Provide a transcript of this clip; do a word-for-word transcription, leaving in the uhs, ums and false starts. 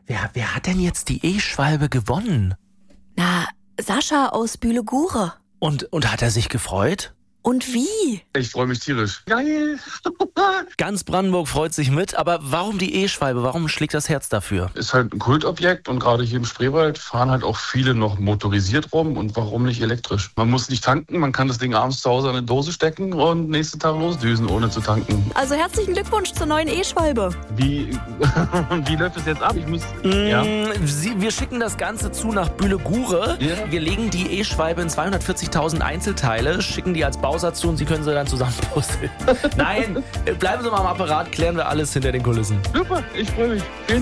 Wer, wer hat denn jetzt die E-Schwalbe gewonnen? Na, Sascha aus Bühle-Gure. Und, und hat er sich gefreut? Und wie? Ich freue mich tierisch. Geil! Ganz Brandenburg freut sich mit, aber warum die E-Schwalbe? Warum schlägt das Herz dafür? Ist halt ein Kultobjekt und gerade hier im Spreewald fahren halt auch viele noch motorisiert rum und warum nicht elektrisch? Man muss nicht tanken, man kann das Ding abends zu Hause in eine Dose stecken und nächsten Tag losdüsen, ohne zu tanken. Also herzlichen Glückwunsch zur neuen E-Schwalbe. Wie, wie läuft das jetzt ab? Ich muss... Mm, Ja. Sie, wir schicken das Ganze zu nach Bühle-Gure. Ja. Wir legen die E-Schwalbe in zweihundertvierzigtausend Einzelteile, schicken die als Bausatz zu und Sie können sie dann zusammen puzzeln. Nein, bleiben Sie mal am Apparat, klären wir alles hinter den Kulissen. Super, ich freue mich. Vielen